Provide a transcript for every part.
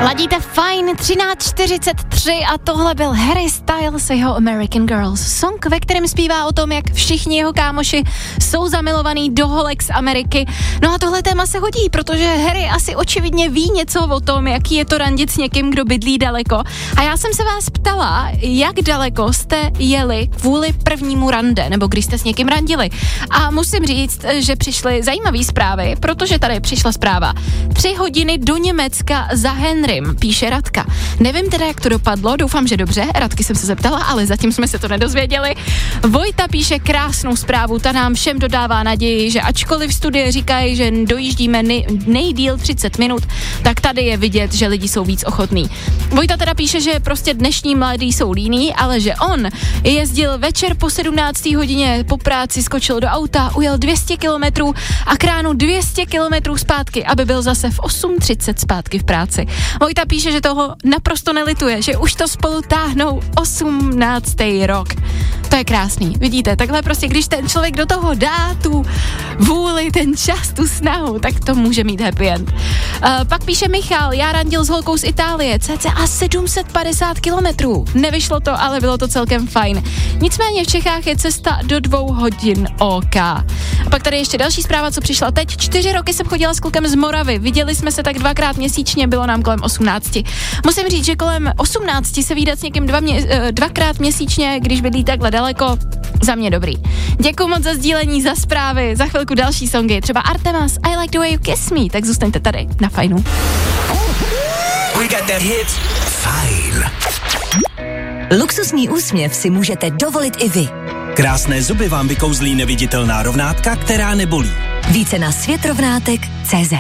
Ladíte fajn, 13:43 a tohle byl Harry Styles a jeho American Girls. Song, ve kterém zpívá o tom, jak všichni jeho kámoši jsou zamilovaný do holek z Ameriky. No a tohle téma se hodí, protože Harry asi očividně ví něco o tom, jaký je to randit s někým, kdo bydlí daleko. A já jsem se vás ptala, jak daleko jste jeli kvůli prvnímu rande, nebo když jste s někým randili. A musím říct, že přišly zajímavé zprávy, protože tady přišla zpráva. 3 hodiny do Německa za Henrym, píše Radka. Nevím teda, jak to dopadlo, doufám, že dobře, Radky jsem se zeptala, ale zatím jsme se to nedozvěděli. Vojta píše krásnou zprávu, ta nám všem dodává naději, že ačkoliv studie říkají, že dojíždíme nejdýl 30 minut, tak tady je vidět, že lidi jsou víc ochotní. Vojta teda píše, že prostě dnešní mladí jsou líní, ale že on jezdil večer po 17. hodině po práci, skočil do auta, ujel 200 kilometrů a k ránu 200 kilometrů zpátky, aby byl zase v 8:30 zpátky v práci. Vojta píše, že toho naprosto nelituje, že už to spolu táhnou 18. rok. To je krásný, vidíte, takhle prostě, když ten člověk do toho dá tu vůli, ten čas, tu snahu, tak to může mít happy end. Pak píše Michal, já randil s holkou z Itálie, cca 750 kilometrů. Nevyšlo to, ale bylo to celkem fajn. Nicméně v Čechách je cesta do 2 hodin OK. A pak tady ještě další zpráva, co přišla teď. 4 roky jsem chodila s klukem z Moravy, viděli jsme se tak 2krát měsíčně, bylo nám kolem 18. Musím říct, že kolem 18 se vídat s někým 2krát měsíčně, když bydlí takhle daleko, za mě dobrý. Děkuju moc za sdílení, za zprávy, za chvilku další songy, třeba Artemas, I Like the Way You Kiss Me, tak zůstaňte tady na Fajnu. We got that hit. Fajn. Luxusní úsměv si můžete dovolit i vy. Krásné zuby vám vykouzlí neviditelná rovnátka, která nebolí. Více na světrovnátek.cz.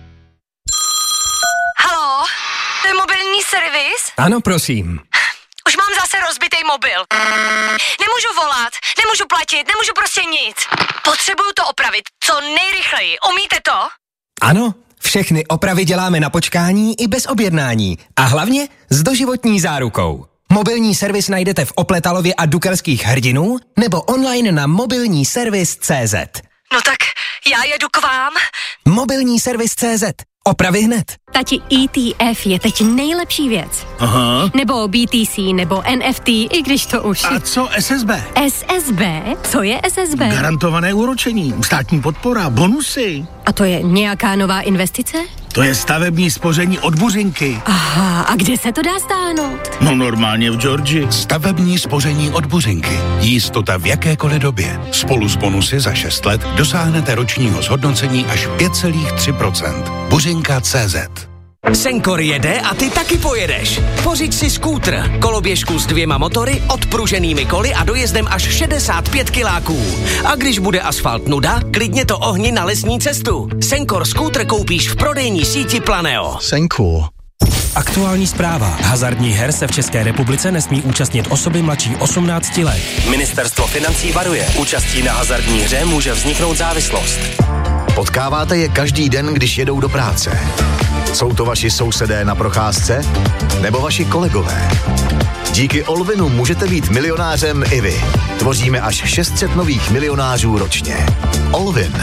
Haló, to je mobilní servis? Ano, prosím. Už mám zase rozbitý mobil. Nemůžu volat, nemůžu platit, nemůžu prostě nic. Potřebuju to opravit co nejrychleji. Umíte to? Ano, všechny opravy děláme na počkání i bez objednání. A hlavně s doživotní zárukou. Mobilní servis najdete v Opletalově a Dukelských Hrdinů nebo online na mobilníservis.cz. No tak já jedu k vám. Mobilní servis.cz. Opravy hned. Tati, ETF je teď nejlepší věc. Aha. Nebo BTC, nebo NFT, i když to už... A co SSB? SSB? Co je SSB? Garantované úročení, státní podpora, bonusy. A to je nějaká nová investice? To je stavební spoření od Buřinky. Aha, a kde se to dá stáhnout? No normálně v Georgii. Stavební spoření od Buřinky. Jistota v jakékoliv době. Spolu s bonusy za 6 let dosáhnete ročního zhodnocení až 5,3%. Buřinka.cz. Senkor jede a ty taky pojedeš. Pořiď si skútr, koloběžku s 2 motory, odpruženými koly a dojezdem až 65 kiláků. A když bude asfalt nuda, klidně to ohni na lesní cestu. Senkor skútr koupíš v prodejní síti Planeo. Senkor. Aktuální zpráva. Hazardních her se v České republice nesmí účastnit osoby mladší 18 let. Ministerstvo financí varuje. Účastí na hazardní hře může vzniknout závislost. Potkáváte je každý den, když jedou do práce. Jsou to vaši sousedé na procházce? Nebo vaši kolegové? Díky Olvinu můžete být milionářem i vy. Tvoříme až 600 nových milionářů ročně. Olvin.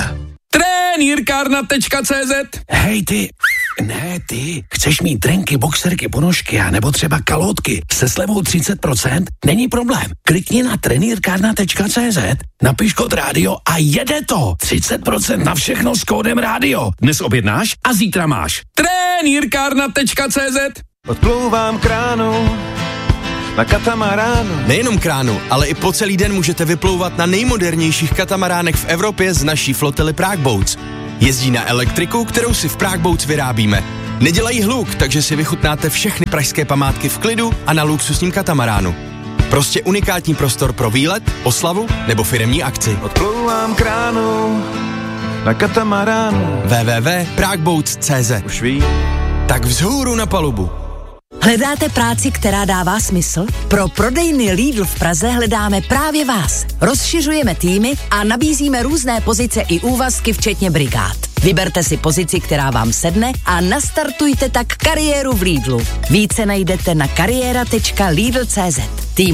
Trenýrkárna.cz. Hej ty, ne ty, chceš mít trenky, boxerky, ponožky a nebo třeba kalotky se slevou 30%? Není problém. Klikni na trenýrkárna.cz, napiš kód rádio a jede to. 30% na všechno s kódem rádio. Dnes objednáš a zítra máš. Trenýrkárna.cz. Odplouvám kránu na katamaránu. Nejenom kránu, ale i po celý den můžete vyplouvat na nejmodernějších katamaránech v Evropě z naší flotily Prague Boats. Jezdí na elektriku, kterou si v Prague Boats vyrábíme. Nedělají hluk, takže si vychutnáte všechny pražské památky v klidu a na luxusním katamaránu. Prostě unikátní prostor pro výlet, oslavu nebo firemní akci. Odplouvám kránu na katamaránu. www.pragueboats.cz. Už ví. Tak vzhůru na palubu. Hledáte práci, která dává smysl? Pro prodejny Lidl v Praze hledáme právě vás. Rozšiřujeme týmy a nabízíme různé pozice i úvazky, včetně brigád. Vyberte si pozici, která vám sedne a nastartujte tak kariéru v Lidlu. Více najdete na kariéra.lidl.cz. Tým